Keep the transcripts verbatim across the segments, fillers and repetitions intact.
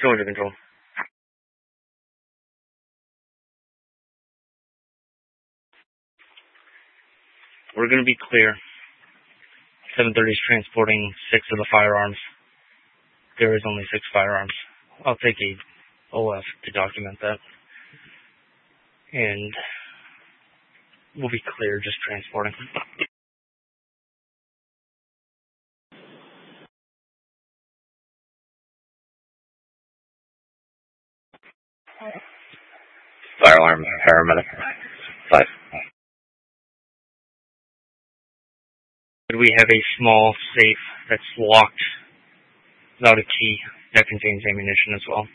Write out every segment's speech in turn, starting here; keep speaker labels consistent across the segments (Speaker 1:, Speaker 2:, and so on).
Speaker 1: Go into control. We're going to be clear. seven thirty is transporting six of the firearms. There is only six firearms. I'll take a O F to document that. And we'll be clear just transporting.
Speaker 2: Fire alarm, paramedic. Five.
Speaker 1: We have a small safe that's locked without a key that contains ammunition as well.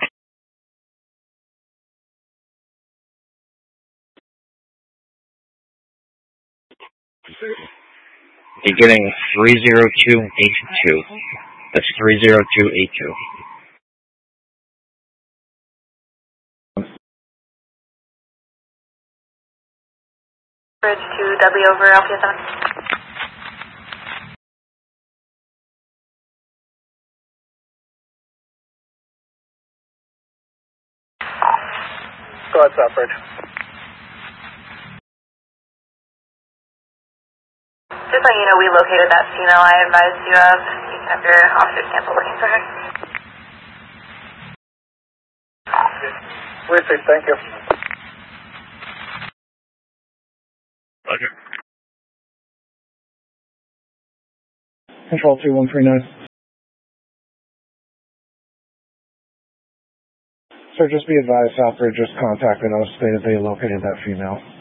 Speaker 2: Beginning three zero two eight two. That's three zero two eight two.
Speaker 3: Bridge to W over L P S seven.
Speaker 4: Go ahead, Southbridge.
Speaker 3: Just letting you know, we located that female I advised you of. You can have your officers cancel looking for her.
Speaker 4: Received, thank you.
Speaker 1: Roger.
Speaker 4: Control two one three nine. Sir, just be advised, Southbridge just contacted us, stated they located that female.